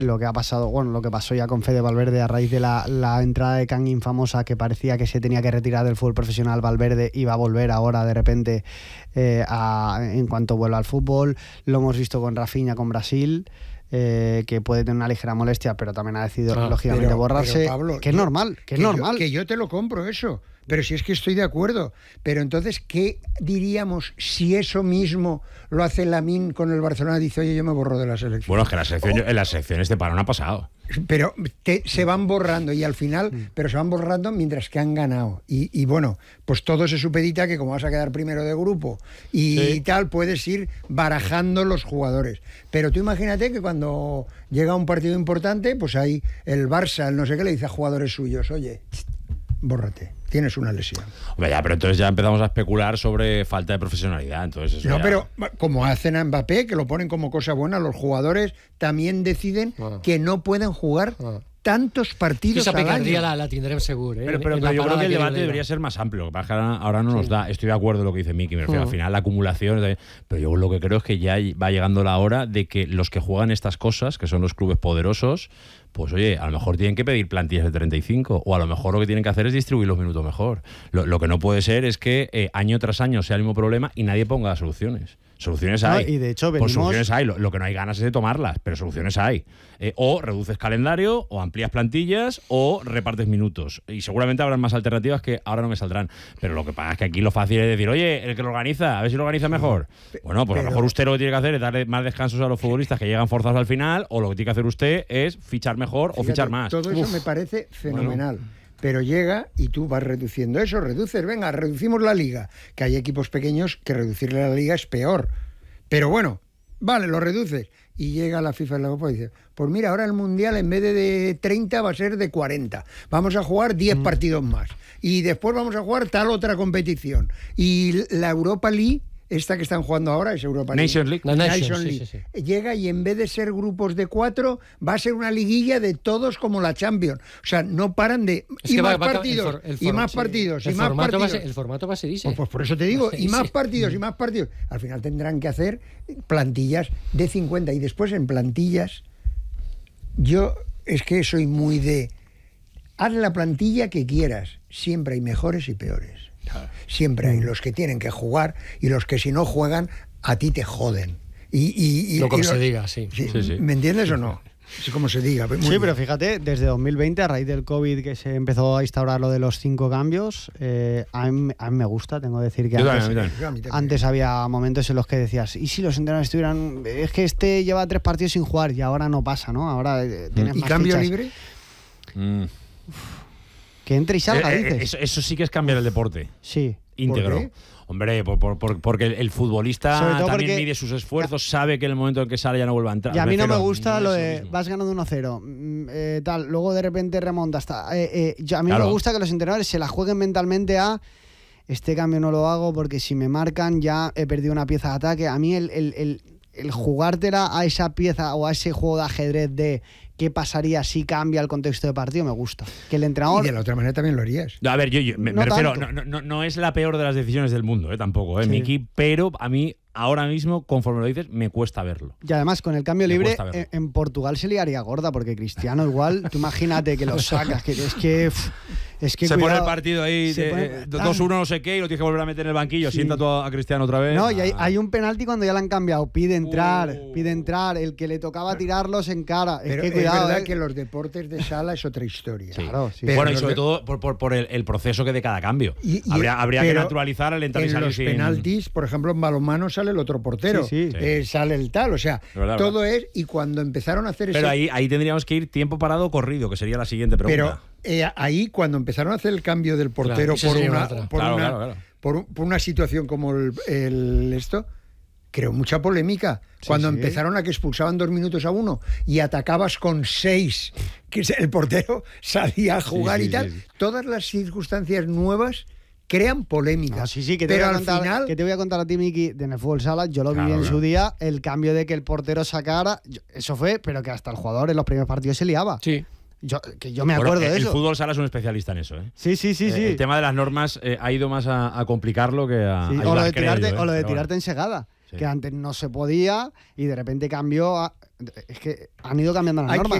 lo que ha pasado, bueno, lo que pasó ya con Fede Valverde a raíz de la entrada de Kangin famosa, que parecía que se tenía que retirar del fútbol profesional. Valverde iba a volver ahora de repente en cuanto vuelva al fútbol. Lo hemos visto con Rafinha, con Brasil, que puede tener una ligera molestia, pero también ha decidido lógicamente borrarse. Pero, Pablo, que es normal, que es normal. Que yo te lo compro eso. Pero si es que estoy de acuerdo. Pero entonces, ¿qué diríamos si eso mismo lo hace Lamine con el Barcelona? Dice, oye, yo me borro de la selección. Bueno, es que en las selecciones de parón ha pasado. Pero se van borrando y al final, pero se van borrando mientras que han ganado. Y bueno, pues todo se supedita que como vas a quedar primero de grupo y tal, puedes ir barajando los jugadores. Pero tú imagínate que cuando llega un partido importante, pues ahí el Barça, el no sé qué, le dice a jugadores suyos, oye, bórrate, tienes una lesión. Hombre, ya, pero entonces ya empezamos a especular sobre falta de profesionalidad. Entonces eso pero como hacen a Mbappé, que lo ponen como cosa buena, los jugadores también deciden que no pueden jugar tantos partidos al año. Esa picardía la tendrem segur. Pero yo creo que el debate debería ser más amplio. Lo que pasa es que ahora no nos da. Estoy de acuerdo en lo que dice Miki. Me refiero, al final la acumulación. Pero yo lo que creo es que ya va llegando la hora de que los que juegan estas cosas, que son los clubes poderosos, pues oye, a lo mejor tienen que pedir plantillas de 35, o a lo mejor lo que tienen que hacer es distribuir los minutos mejor. Lo que no puede ser es que año tras año sea el mismo problema y nadie ponga soluciones. Soluciones hay. Y de hecho pues soluciones hay. Lo que no hay ganas es de tomarlas, pero soluciones hay. O reduces calendario, o amplías plantillas, o repartes minutos. Y seguramente habrán más alternativas que ahora no me saldrán. Pero lo que pasa es que aquí lo fácil es decir, oye, el que lo organiza, a ver si lo organiza mejor. Bueno, pues a lo mejor usted lo que tiene que hacer es darle más descansos a los futbolistas que llegan forzados al final, o lo que tiene que hacer usted es fichar mejor o fichar más. Todo eso me parece fenomenal. Bueno. Pero llega y tú vas reduciendo eso, reduces, venga, reducimos la liga. Que hay equipos pequeños que reducirle la liga es peor. Pero bueno, vale, lo reduces. Y llega la FIFA y la Copa y dice, pues mira, ahora el Mundial en vez de 30 va a ser de 40. Vamos a jugar 10 partidos más. Y después vamos a jugar tal otra competición. Y la Europa League, esta que están jugando ahora es Europa League. Nation League. Nation League. Sí. Llega y en vez de ser grupos de 4, va a ser una liguilla de todos como la Champions. O sea, no paran de... más partidos, y más partidos, y más partidos. El formato va a ser ese. Pues por eso te digo, y más partidos, y más partidos. Al final tendrán que hacer plantillas de 50. Y después en plantillas, yo es que soy muy de... Haz la plantilla que quieras. Siempre hay mejores y peores. Siempre hay los que tienen que jugar y los que si no juegan a ti te joden. Como se diga, sí. ¿Me entiendes o no? Es como se diga. Sí, pero fíjate, desde 2020, a raíz del COVID, que se empezó a instaurar lo de los 5 cambios, a mí me gusta, tengo que decir que antes había momentos en los que decías, ¿y si los entrenadores estuvieran...? Es que este lleva 3 partidos sin jugar y ahora no pasa, ¿no? Ahora tienes más cambio fichas. libre? Que entre y salga, dices. Eso sí que es cambiar el deporte. Sí. Íntegro. ¿Por qué? Hombre, porque el futbolista también mide sus esfuerzos, sabe que en el momento en que sale ya no vuelve a entrar. Y a mí no me gusta lo de vas ganando 1-0, tal, luego de repente remontas. A mí me gusta que los entrenadores se la jueguen mentalmente a este cambio no lo hago porque si me marcan ya he perdido una pieza de ataque. A mí el jugártela a esa pieza o a ese juego de ajedrez de qué pasaría si cambia el contexto de partido me gusta. Que el entrenador... Y de la otra manera también lo harías. A ver, yo me refiero, no es la peor de las decisiones del mundo, tampoco, Miki, pero a mí ahora mismo, conforme lo dices, me cuesta verlo. Y además, con el cambio libre, en Portugal se liaría gorda, porque Cristiano igual, tú imagínate que lo sacas, que es que se cuidado, pone el partido ahí 2-1 no sé qué y lo tienes que volver a meter en el banquillo. Sienta tú a Cristiano otra vez. No, y hay un penalti cuando ya lo han cambiado. Pide entrar. El que le tocaba tirarlos en cara. Pero es cuidado, verdad que los deportes de sala es otra historia. Sí. Claro, sí. Bueno, y sobre todo por el proceso que de cada cambio. Habría que naturalizar el entrar y salir. En los penaltis, por ejemplo, en balonmano sale el otro portero. Sale el tal. O sea, todo es... Y cuando empezaron a hacer eso... Pero ahí tendríamos que ir tiempo parado o corrido, que sería la siguiente pregunta. Pero ahí, cuando empezaron a hacer el cambio del portero por una situación como esto, creó mucha polémica. Cuando empezaron a que expulsaban 2 minutos a uno y atacabas con 6, que el portero salía a jugar y tal. Todas las circunstancias nuevas crean polémica. Que te voy a contar a ti, Miki, en el fútbol sala, yo lo viví en su día, el cambio de que el portero sacara, eso fue, pero que hasta el jugador en los primeros partidos se liaba. Sí. Yo me acuerdo de eso. El fútbol sala es un especialista en eso, Sí. El tema de las normas ha ido más a complicarlo que a o lo de tirarte en segada, que antes no se podía y de repente cambió Es que han ido cambiando las normas.